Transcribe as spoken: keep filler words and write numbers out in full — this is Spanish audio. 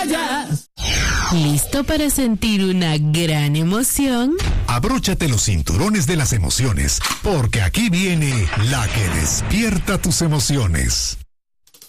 vayas. ¿Listo para sentir una gran emoción? Abróchate los cinturones de las emociones, porque aquí viene la que despierta tus emociones.